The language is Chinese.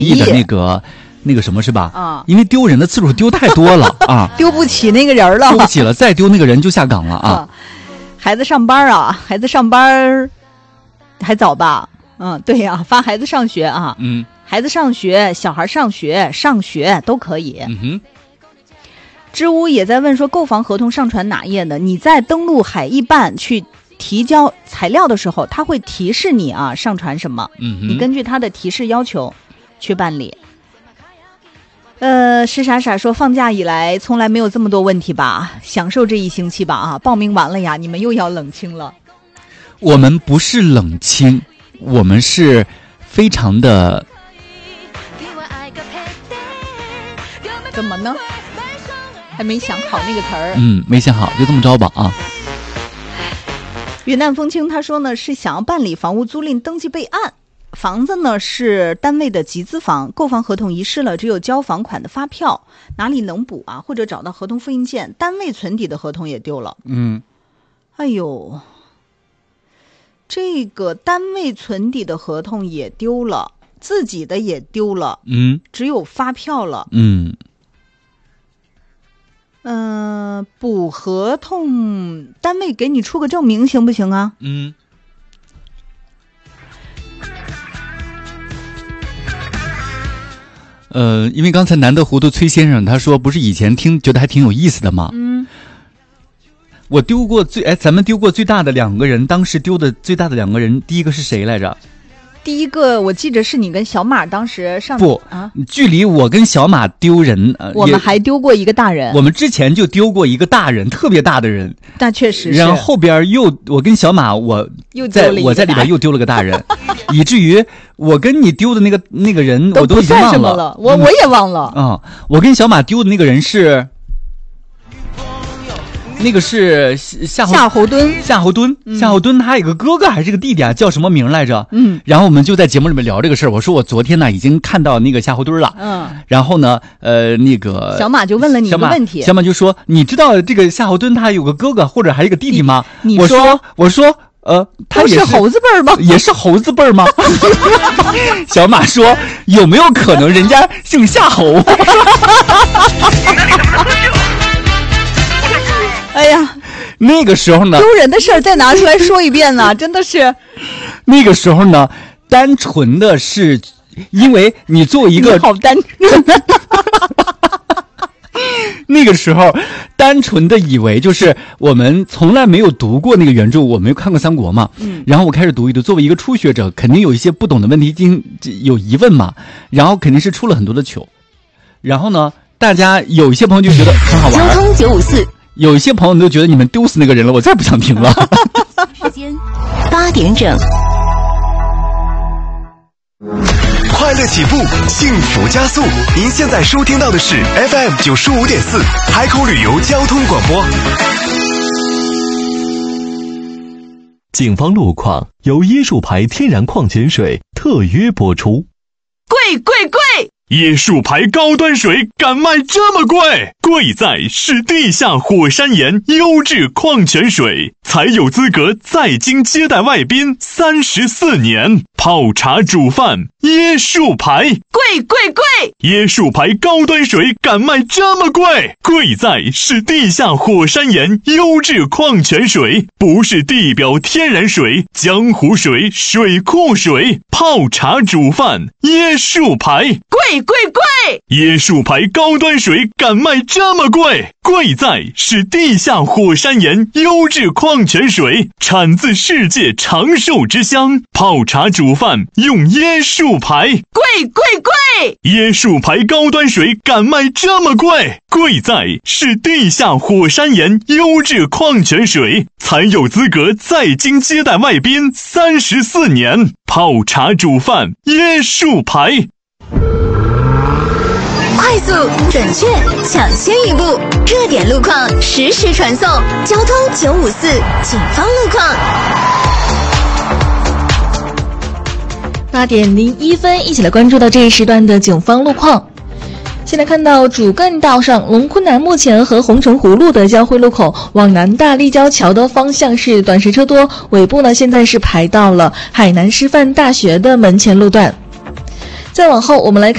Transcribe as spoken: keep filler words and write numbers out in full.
意的那个那个什么是吧？ 啊， 因为丢人的次数丢太多了啊， 丢不起那个人了， 丢不起了，再丢那个人就下岗了啊。 啊孩子上班啊，孩子上班还早吧？嗯，对呀、啊，发孩子上学啊， 嗯， 孩子上学，小孩上学，上学都可以。 嗯哼。 知乎也在问说，购房合同上传哪页呢？你在登录海易办去提交材料的时候，它会提示你啊，上传什么？ 嗯哼， 你根据它的提示要求去办理。呃，是傻傻说放假以来从来没有这么多问题吧？享受这一星期吧啊！报名完了呀，你们又要冷清了。 我们不是冷清，我们是非常的。 怎么呢？还没想好那个词儿。 嗯，没想好，就这么着吧啊。 云南风清他说呢，是想要办理房屋租赁登记备案。房子呢是单位的集资房，购房合同遗失了，只有交房款的发票，哪里能补啊？或者找到合同复印件，单位存底的合同也丢了。 嗯， 哎呦，这个单位存底的合同也丢了，自己的也丢了， 嗯， 只有发票了。 嗯， 嗯、呃，补合同，单位给你出个证明行不行啊？ 嗯。呃，因为刚才难得糊涂崔先生他说，不是以前听觉得还挺有意思的吗？ 嗯， 我丢过最哎，咱们丢过最大的两个人，当时丢的最大的两个人，第一个是谁来着？ 第一个我记着是你跟小马当时上不啊， 距离我跟小马丢人，呃、 我们还丢过一个大人。 我们之前就丢过一个大人，特别大的人。 那确实是。 然后后边又我跟小马，我又在我在里边又丢了个大人，以至于我跟你丢的那个那个人我都已经忘了。 都不算什么了，我、嗯、我也忘了。 啊、嗯，我跟小马丢的那个人是。那个是夏侯夏侯惇， 夏侯惇，嗯、夏侯惇他有个哥哥还是个弟弟啊？叫什么名来着？ 嗯， 然后我们就在节目里面聊这个事儿。我说我昨天呢已经看到那个夏侯惇了， 嗯， 然后呢，呃，那个小马就问了你一个问题， 小马就说：“你知道这个夏侯惇他有个哥哥或者还有个弟弟吗？” 你我说：“我说，呃，他也是猴子辈儿吗？ 也是猴子辈儿吗？”小马说：“有没有可能人家姓夏侯？” 哎呀， 那个时候呢， 丢人的事儿再拿出来说一遍呢，真的是。 那个时候呢，单纯的是因为你作为一个好单纯。 那个时候单纯的以为就是我们从来没有读过那个原著，我没有看过三国嘛， 嗯， 然后我开始读一读，作为一个初学者肯定有一些不懂的问题进有疑问嘛，然后肯定是出了很多的糗，然后呢大家有一些朋友就觉得很好玩， 交通九五四， 有一些朋友都觉得你们丢死那个人了，我再不想听了。 时间八点整， 快乐起步，幸福加速。您现在收听到的是 F M 九十五点四海口旅游交通广播。 警方路况由椰树牌天然矿泉水特约播出。 贵贵贵！ 椰树牌高端水敢卖这么贵？贵在是地下火山岩优质矿泉水，才有资格在京接待外宾三十四年。泡茶煮饭，椰树牌， 贵贵贵！ 椰树牌高端水敢卖这么贵？贵在是地下火山岩优质矿泉水，不是地表天然水、江湖水、水库水。泡茶煮饭，椰树牌， 贵贵贵！ 椰树牌高端水敢卖这么贵？贵在是地下火山岩优质矿泉水，产自世界长寿之乡。泡茶煮饭用椰树牌， 贵贵贵！ 椰树牌高端水敢卖这么贵？贵在是地下火山岩优质矿泉水，才有资格在京接待外宾三十四年。泡茶煮饭，椰树牌。 快速、准确、抢先一步，热点路况实时传送。交通九五四警方路况。 八点零一分，一起来关注到这一时段的警方路况。现在看到主干道上龙昆南目前和红城湖路的交汇路口往南大立交桥的方向是短时车多，尾部呢现在是排到了海南师范大学的门前路段。再往后我们来看